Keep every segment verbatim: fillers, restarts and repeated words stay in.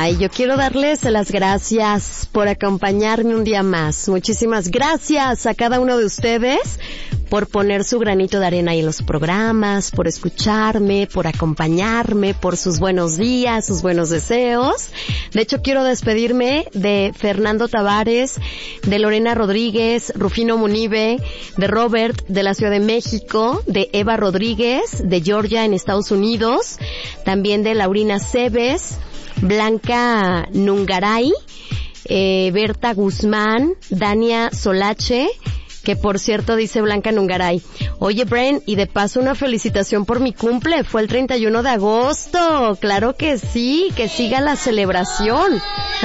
Ay, yo quiero darles las gracias por acompañarme un día más. Muchísimas gracias a cada uno de ustedes por poner su granito de arena ahí en los programas, por escucharme, por acompañarme, por sus buenos días, sus buenos deseos. De hecho, quiero despedirme de Fernando Tavares, de Lorena Rodríguez, Rufino Munive, de Robert de la Ciudad de México, de Eva Rodríguez, de Georgia en Estados Unidos, también de Laurina Cebes, Blanca Nungaray, eh, Berta Guzmán, Dania Solache, que por cierto dice Blanca Nungaray, oye Bren, y de paso una felicitación por mi cumple, fue el treinta y uno de agosto, claro que sí, que siga la celebración.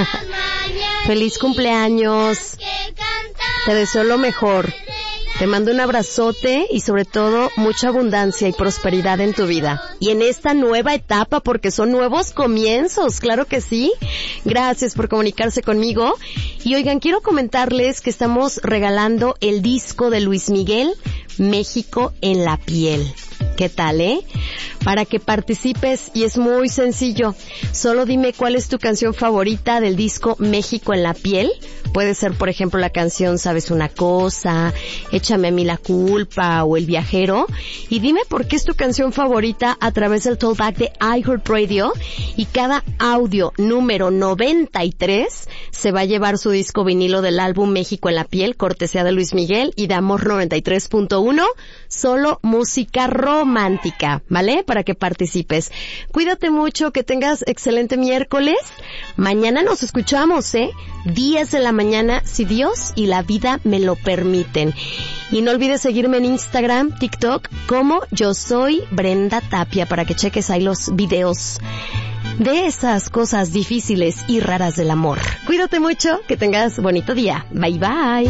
Feliz cumpleaños, te deseo lo mejor, te mando un abrazote y sobre todo mucha abundancia y prosperidad en tu vida. Y en esta nueva etapa, porque son nuevos comienzos, claro que sí. Gracias por comunicarse conmigo. Y oigan, quiero comentarles que estamos regalando el disco de Luis Miguel, México en la piel. ¿Qué tal, eh? Para que participes, y es muy sencillo. Solo dime cuál es tu canción favorita del disco México en la piel. Puede ser, por ejemplo, la canción Sabes una cosa, Échame a mí la culpa o El viajero. Y dime por qué es tu canción favorita a través del Tollback de iHeartRadio. Y cada audio número noventa y tres se va a llevar su disco vinilo del álbum México en la piel, cortesía de Luis Miguel y de Amor noventa y tres punto uno. Solo música romántica, ¿vale? Para que participes. Cuídate mucho, que tengas excelente miércoles. Mañana nos escuchamos, ¿eh? diez de la mañana, si Dios y la vida me lo permiten. Y no olvides seguirme en Instagram, TikTok, como Yo Soy Brenda Tapia, para que cheques ahí los videos de esas cosas difíciles y raras del amor. Cuídate mucho, que tengas bonito día. Bye bye.